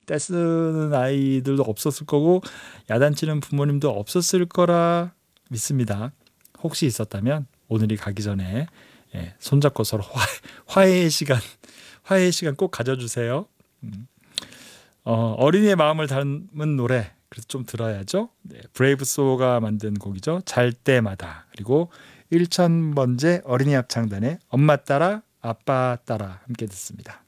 떼쓰는 아이들도 없었을 거고 야단치는 부모님도 없었을 거라 믿습니다. 혹시 있었다면 오늘이 가기 전에 손잡고 서로 화해의 시간 꼭 가져주세요. 어린이의 마음을 담은 노래 그래서 좀 들어야죠. 브레이브 소가 만든 곡이죠. 잘 때마다. 그리고 1000번째 어린이 합창단의 엄마 따라 아빠 따라 함께 듣습니다.